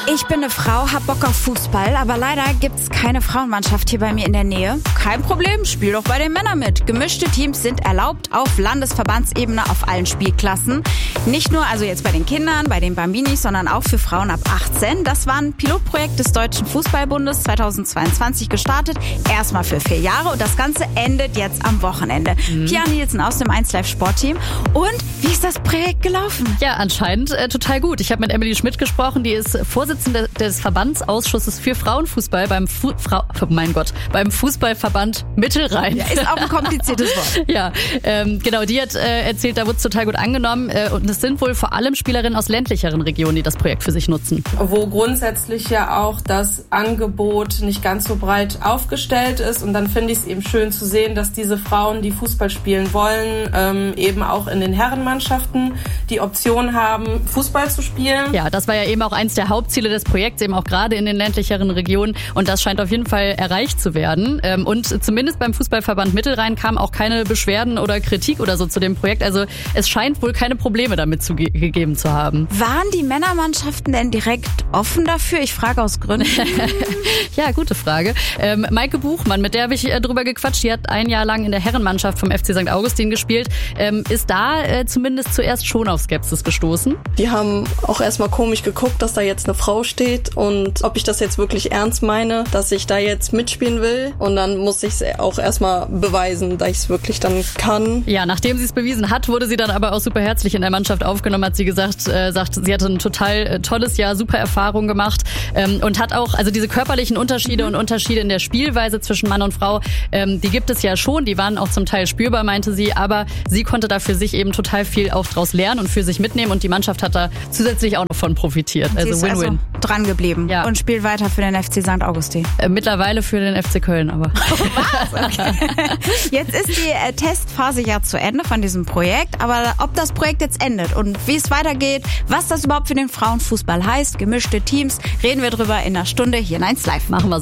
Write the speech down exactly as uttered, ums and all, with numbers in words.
Ich bin eine Frau, hab Bock auf Fußball, aber leider gibt's keine Frauenmannschaft hier bei mir in der Nähe. Kein Problem, spiel doch bei den Männern mit. Gemischte Teams sind erlaubt auf Landesverbandsebene auf allen Spielklassen. Nicht nur also jetzt bei den Kindern, bei den Bambinis, sondern auch für Frauen ab achtzehn. Das war ein Pilotprojekt des Deutschen Fußballbundes zweitausendzweiundzwanzig gestartet. Erstmal für vier Jahre und das Ganze endet jetzt am Wochenende. Mhm. Pia Nielsen aus dem eins Live Sportteam. Und wie ist das Projekt gelaufen? Ja, anscheinend äh, total gut. Ich habe mit Emily Schmidt gesprochen, die ist Vorsitzende des Verbandsausschusses für Frauenfußball beim Fu Frau, oh mein Gott, beim Fußballverband Mittelrhein. Ja, ist auch ein kompliziertes Wort. Ja, ähm, genau, die hat äh, erzählt, da wurde es total gut angenommen äh, und es sind wohl vor allem Spielerinnen aus ländlicheren Regionen, die das Projekt für sich nutzen. Wo grundsätzlich ja auch das Angebot nicht ganz so breit aufgestellt ist und dann finde ich es eben schön zu sehen, dass diese Frauen, die Fußball spielen wollen, ähm, eben auch in den Herrenmannschaften die Option haben, Fußball zu spielen. Ja, das war ja eben auch eins der Hauptziele des Projekts, eben auch gerade in den ländlicheren Regionen und das scheint auf jeden Fall erreicht zu werden. Und zumindest beim Fußballverband Mittelrhein kam auch keine Beschwerden oder Kritik oder so zu dem Projekt. Also es scheint wohl keine Probleme damit zu ge- gegeben zu haben. Waren die Männermannschaften denn direkt offen dafür? Ich frage aus Gründen. Ja, gute Frage. Ähm, Maike Buchmann, mit der habe ich äh, drüber gequatscht, die hat ein Jahr lang in der Herrenmannschaft vom F C Sankt Augustin gespielt, ähm, ist da äh, zumindest zuerst schon auf Skepsis gestoßen. Die haben auch erstmal komisch geguckt, dass da jetzt eine Frau steht und ob ich das jetzt wirklich ernst meine, dass ich da jetzt mitspielen will. Und dann muss ich es auch erstmal beweisen, dass ich es wirklich dann kann. Ja, nachdem sie es bewiesen hat, wurde sie dann aber auch super herzlich in der Mannschaft aufgenommen, hat sie gesagt, äh, sagt, sie hatte ein total äh, tolles Jahr, super Erfahrung gemacht ähm, und hat auch, also diese körperlichen Unterschiede und Unterschiede in der Spielweise zwischen Mann und Frau, ähm, die gibt es ja schon, die waren auch zum Teil spürbar, meinte sie, aber sie konnte da für sich eben total viel auch draus lernen und für sich mitnehmen und die Mannschaft hat da zusätzlich auch noch von profitiert. Sie also ist Win-Win. Also dran geblieben ja. Und spielt weiter für den F C Sankt Augustin. Äh, mittlerweile für den F C Köln, aber. Was? Okay. Jetzt ist die äh, Testphase ja zu Ende von diesem Projekt, aber ob das Projekt jetzt endet und wie es weitergeht, was das überhaupt für den Frauenfußball heißt, gemischte Teams, reden wir drüber in einer Stunde hier in eins Live. Machen wir so.